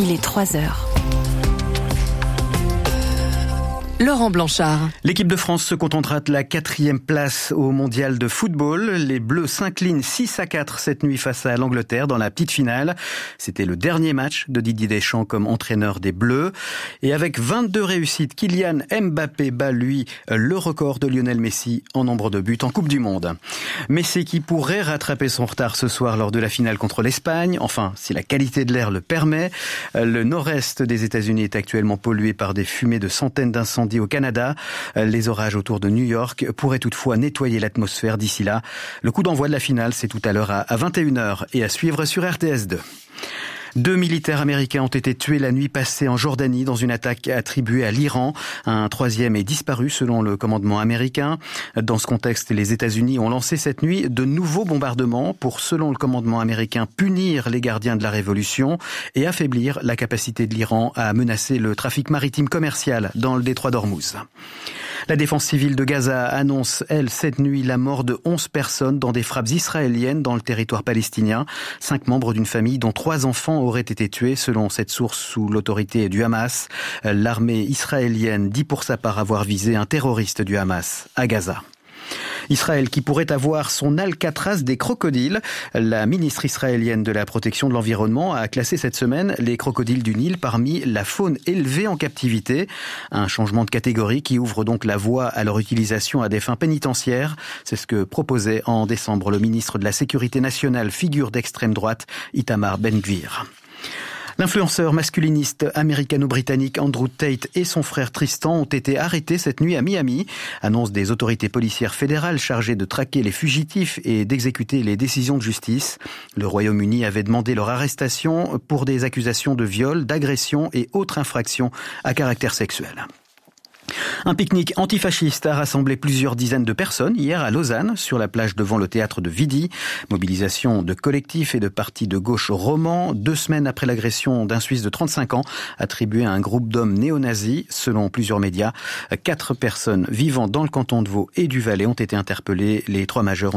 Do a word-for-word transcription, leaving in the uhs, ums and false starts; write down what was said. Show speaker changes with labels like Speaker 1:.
Speaker 1: il est trois heures. Laurent Blanchard.
Speaker 2: L'équipe de France se contentera de la quatrième place au mondial de football. Les Bleus s'inclinent six à quatre cette nuit face à l'Angleterre dans la petite finale. C'était le dernier match de Didier Deschamps comme entraîneur des Bleus. Et avec vingt-deux réussites, Kylian Mbappé bat lui le record de Lionel Messi en nombre de buts en Coupe du Monde. Messi qui pourrait rattraper son retard ce soir lors de la finale contre l'Espagne. Enfin, si la qualité de l'air le permet. Le nord-est des États-Unis est actuellement pollué par des fumées de centaines d'incendies au Canada. Les orages autour de New York pourraient toutefois nettoyer l'atmosphère d'ici là. Le coup d'envoi de la finale, c'est tout à l'heure à vingt et une heures et à suivre sur R T S deux. Deux militaires américains ont été tués la nuit passée en Jordanie dans une attaque attribuée à l'Iran. Un troisième est disparu selon le commandement américain. Dans ce contexte, les États-Unis ont lancé cette nuit de nouveaux bombardements pour, selon le commandement américain, punir les gardiens de la révolution et affaiblir la capacité de l'Iran à menacer le trafic maritime commercial dans le détroit d'Ormuz. La défense civile de Gaza annonce, elle, cette nuit, la mort de onze personnes dans des frappes israéliennes dans le territoire palestinien. Cinq membres d'une famille dont trois enfants auraient été tués, selon cette source sous l'autorité du Hamas. L'armée israélienne dit pour sa part avoir visé un terroriste du Hamas à Gaza. Israël qui pourrait avoir son Alcatraz des crocodiles. La ministre israélienne de la protection de l'environnement a classé cette semaine les crocodiles du Nil parmi la faune élevée en captivité. Un changement de catégorie qui ouvre donc la voie à leur utilisation à des fins pénitentiaires. C'est ce que proposait en décembre le ministre de la Sécurité nationale, figure d'extrême droite, Itamar Ben-Gvir. L'influenceur masculiniste américano-britannique Andrew Tate et son frère Tristan ont été arrêtés cette nuit à Miami. Annonce des autorités policières fédérales chargées de traquer les fugitifs et d'exécuter les décisions de justice. Le Royaume-Uni avait demandé leur arrestation pour des accusations de viol, d'agression et autres infractions à caractère sexuel. Un pique-nique antifasciste a rassemblé plusieurs dizaines de personnes hier à Lausanne, sur la plage devant le théâtre de Vidi. Mobilisation de collectifs et de partis de gauche romans, deux semaines après l'agression d'un Suisse de trente-cinq ans, attribuée à un groupe d'hommes néo-nazis. Selon plusieurs médias, quatre personnes vivant dans le canton de Vaud et du Valais ont été interpellées. Les trois majeurs ont